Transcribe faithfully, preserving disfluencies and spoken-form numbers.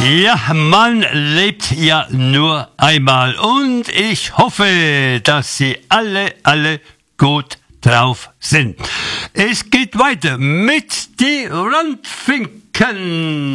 Ja, man lebt ja nur einmal und ich hoffe, dass Sie alle, alle gut drauf sind. Es geht weiter mit die Rundfinken.